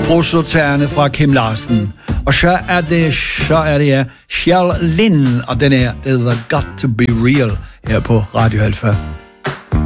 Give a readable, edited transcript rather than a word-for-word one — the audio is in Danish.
Brusoterne fra Kim Larsen. Og så er det Cheryl Lynn, og den er The Got To Be Real her på Radio Alpha.